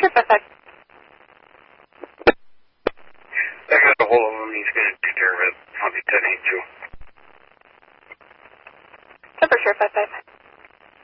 sure, 5-5. I got a hold of him. He's going to take care of it. I'll be 10-8 too. For sure, 5-5.